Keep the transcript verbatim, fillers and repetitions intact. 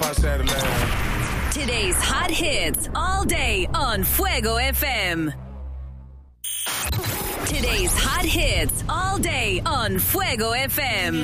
I said it. Today's hot hits all day on Fuego F M. Today's hot hits all day on Fuego F M.